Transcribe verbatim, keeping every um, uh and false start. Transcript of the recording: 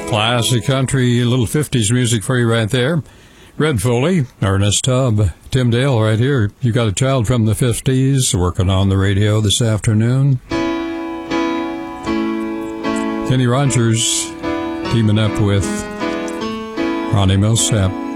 Classic country, little fifties music for you right there. Red Foley, Ernest Tubb, Tim Dale right here. You got a child from the fifties working on the radio this afternoon. Kenny Rogers teaming up with Ronnie Milsap.